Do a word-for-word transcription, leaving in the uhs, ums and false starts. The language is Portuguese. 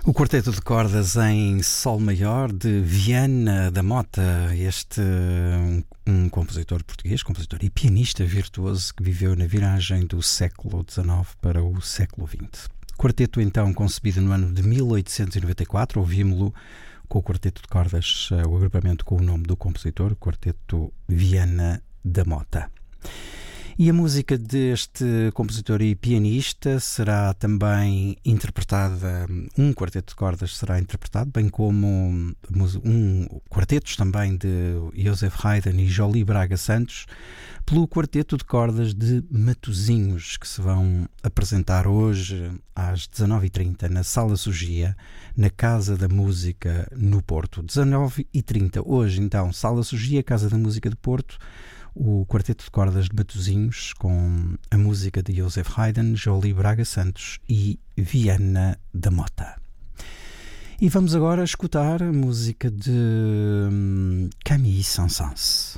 O quarteto de cordas em sol maior de Viana da Mota, este um, um compositor português, compositor e pianista virtuoso que viveu na viragem do século dezenove para o século vinte. Quarteto então concebido no ano de mil oitocentos e noventa e quatro, ouvimos-lo com o quarteto de cordas, o agrupamento com o nome do compositor, o quarteto Viana da Mota. E a música deste compositor e pianista será também interpretada, um quarteto de cordas será interpretado, bem como um quartetos também de Joseph Haydn e Jolie Braga Santos, pelo quarteto de cordas de Matosinhos, que se vão apresentar hoje às dezanove e trinta na Sala Sugia, na Casa da Música no Porto. dezanove e trinta hoje, então, Sala Sugia, Casa da Música do Porto, o quarteto de cordas de Matosinhos com a música de Joseph Haydn, Jolie Braga Santos e Viana da Mota. E vamos agora escutar a música de Camille Saint-Saëns.